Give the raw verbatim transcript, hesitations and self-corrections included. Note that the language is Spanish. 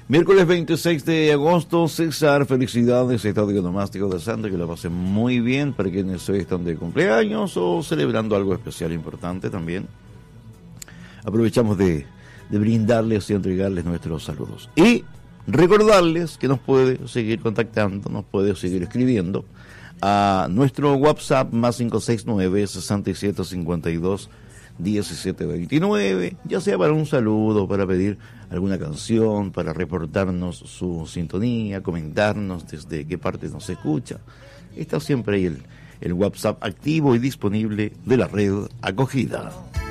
Miércoles veintiséis de agosto, César, felicidades, Estadio Domástico de Santa, que lo pasen muy bien para quienes hoy están de cumpleaños o celebrando algo especial importante también. Aprovechamos de, de brindarles y entregarles nuestros saludos. Y recordarles que nos puede seguir contactando, nos puede seguir escribiendo a nuestro WhatsApp más cinco seis nueve, seis siete cinco dos, uno siete dos nueve, ya sea para un saludo, para pedir alguna canción, para reportarnos su sintonía, comentarnos desde qué parte nos escucha. Está siempre ahí el, el WhatsApp activo y disponible de la red Acogida.